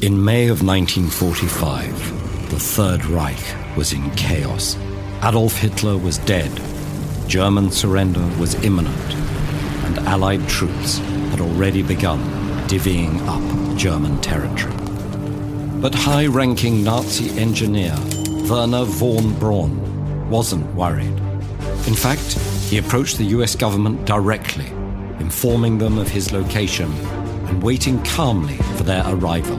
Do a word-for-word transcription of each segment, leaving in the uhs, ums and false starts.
In May of nineteen forty-five, the Third Reich was in chaos. Adolf Hitler was dead, German surrender was imminent, and Allied troops had already begun divvying up German territory. But high-ranking Nazi engineer Wernher von Braun wasn't worried. In fact, he approached the U S government directly, informing them of his location and waiting calmly for their arrival.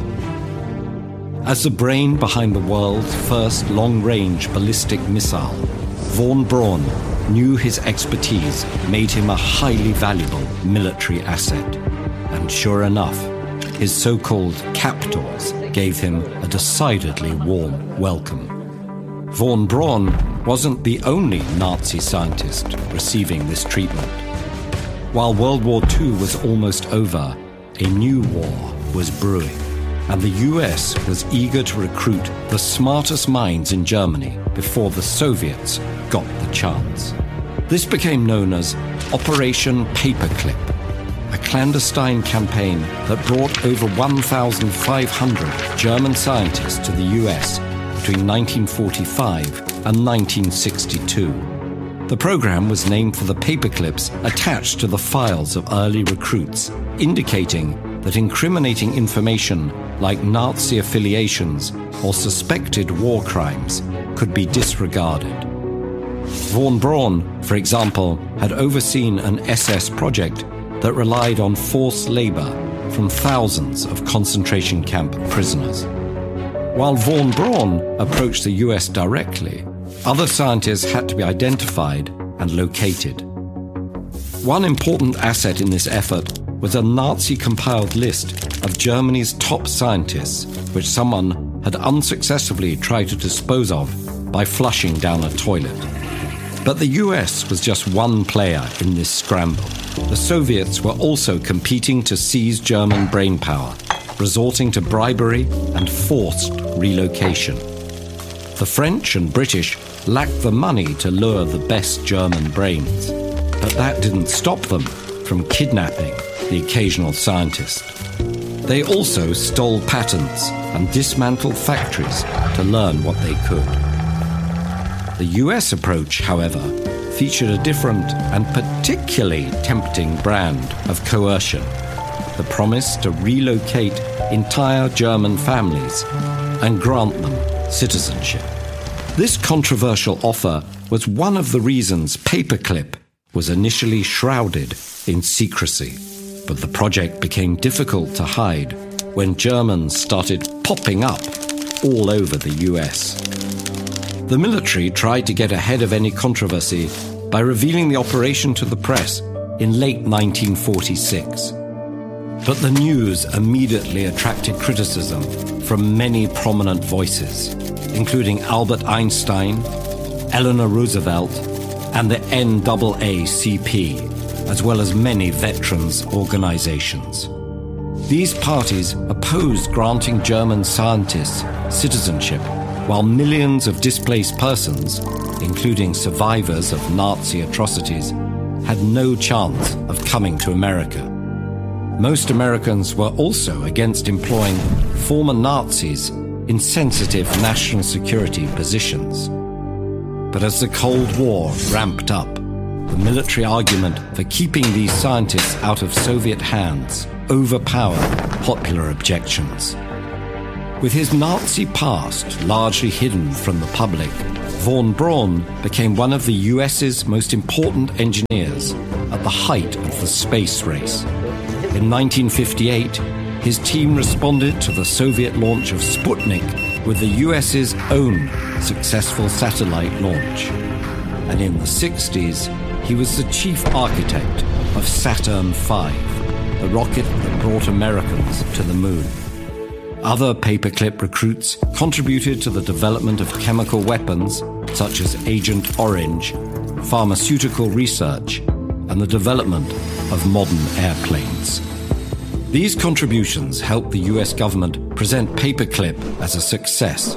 As the brain behind the world's first long-range ballistic missile, von Braun knew his expertise made him a highly valuable military asset. And sure enough, his so-called captors gave him a decidedly warm welcome. Von Braun wasn't the only Nazi scientist receiving this treatment. While World War Two was almost over, a new war was brewing, and the U S was eager to recruit the smartest minds in Germany before the Soviets got the chance. This became known as Operation Paperclip, a clandestine campaign that brought over one thousand five hundred German scientists to the U S between nineteen forty-five and nineteen sixty-two. The program was named for the paperclips attached to the files of early recruits, indicating that incriminating information like Nazi affiliations or suspected war crimes could be disregarded. Von Braun, for example, had overseen an S S project that relied on forced labor from thousands of concentration camp prisoners. While von Braun approached the U S directly, other scientists had to be identified and located. One important asset in this effort was a Nazi-compiled list of Germany's top scientists, which someone had unsuccessfully tried to dispose of by flushing down a toilet. But the U S was just one player in this scramble. The Soviets were also competing to seize German brainpower, resorting to bribery and forced relocation. The French and British lacked the money to lure the best German brains, but that didn't stop them from kidnapping the occasional scientist. They also stole patents and dismantled factories to learn what they could. The U S approach, however, featured a different and particularly tempting brand of coercion, the promise to relocate entire German families and grant them citizenship. This controversial offer was one of the reasons Paperclip was initially shrouded in secrecy, but the project became difficult to hide when Germans started popping up all over the U S. The military tried to get ahead of any controversy by revealing the operation to the press in late nineteen forty-six. But the news immediately attracted criticism from many prominent voices, including Albert Einstein, Eleanor Roosevelt, and the N double A C P, as well as many veterans organizations. These parties opposed granting German scientists citizenship, while millions of displaced persons, including survivors of Nazi atrocities, had no chance of coming to America. Most Americans were also against employing former Nazis in sensitive national security positions. But as the Cold War ramped up, the military argument for keeping these scientists out of Soviet hands overpowered popular objections. With his Nazi past largely hidden from the public, von Braun became one of the U S's most important engineers at the height of the space race. In nineteen fifty-eight, his team responded to the Soviet launch of Sputnik with the U S's own successful satellite launch. And in the sixties, he was the chief architect of Saturn five, the rocket that brought Americans to the moon. Other Paperclip recruits contributed to the development of chemical weapons, such as Agent Orange, pharmaceutical research, and the development of modern airplanes. These contributions helped the U S government present Paperclip as a success.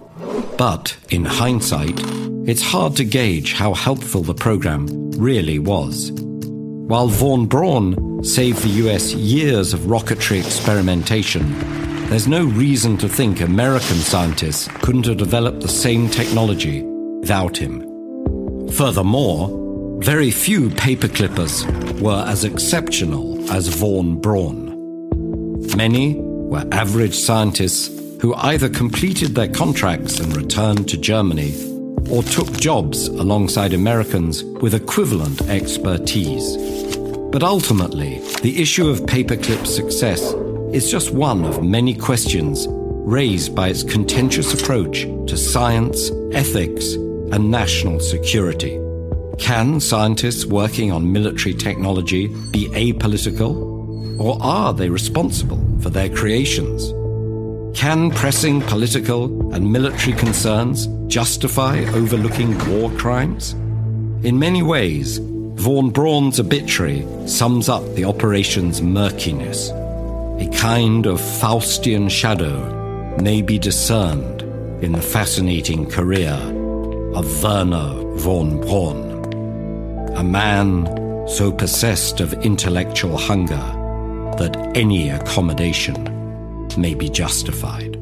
But, in hindsight, it's hard to gauge how helpful the program really was. While von Braun saved the U S years of rocketry experimentation, there's no reason to think American scientists couldn't have developed the same technology without him. Furthermore, very few paperclippers were as exceptional as von Braun. Many were average scientists who either completed their contracts and returned to Germany or took jobs alongside Americans with equivalent expertise. But ultimately, the issue of paperclip's success is just one of many questions raised by its contentious approach to science, ethics, and national security. Can scientists working on military technology be apolitical, or are they responsible for their creations? Can pressing political and military concerns justify overlooking war crimes? In many ways, von Braun's obituary sums up the operation's murkiness. A kind of Faustian shadow may be discerned in the fascinating career of Wernher von Braun, a man so possessed of intellectual hunger that any accommodation may be justified.